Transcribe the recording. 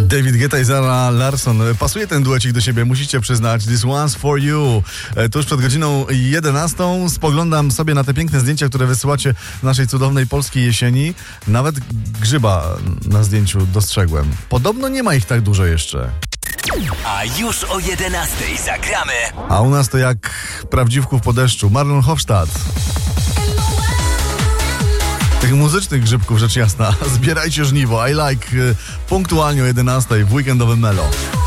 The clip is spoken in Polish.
David Guetta i Zara Larsson. Pasuje ten duecik do siebie, musicie przyznać. This one's for you. Tuż przed godziną 11 spoglądam sobie na te piękne zdjęcia, które wysyłacie naszej cudownej polskiej jesieni. Nawet grzyba na zdjęciu dostrzegłem. Podobno nie ma ich tak dużo jeszcze. A już o 11 zagramy. A u nas to jak prawdziwków po deszczu. Marlon Hofstadt. Tych muzycznych grzybków, rzecz jasna. Zbierajcie żniwo. I like punktualnie o 11 w weekendowy Melo.